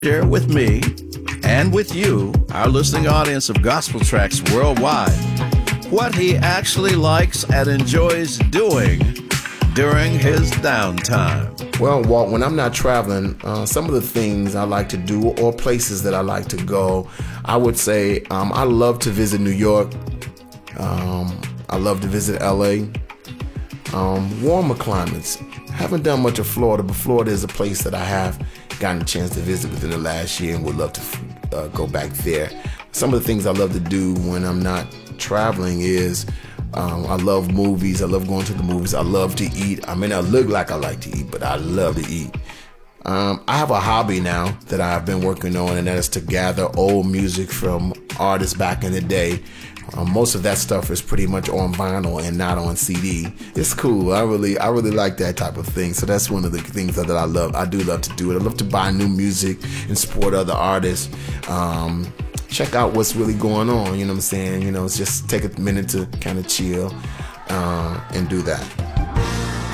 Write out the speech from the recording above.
share with me and with you, our listening audience of gospel tracks worldwide, what he actually likes and enjoys doing during his downtime. Well, Walt, when I'm not traveling, some of the things I like to do or places that I like to go, I would say I love to visit New York. I love to visit LA. Warmer climates. Haven't done much of Florida, but Florida is a place that I have gotten a chance to visit within the last year and would love to go back there. Some of the things I love to do when I'm not traveling is I love movies. I love going to the movies. I love to eat. I may not look like I like to eat, but I love to eat. I have a hobby now that I've been working on, and that is to gather old music from artists back in the day. Most of that stuff is pretty much on vinyl and not on CD. It's cool. I really like that type of thing. So that's one of the things that I love. I do love to do it. I love to buy new music and support other artists. Check out what's really going on. You know what I'm saying? Just take a minute to kind of chill and do that.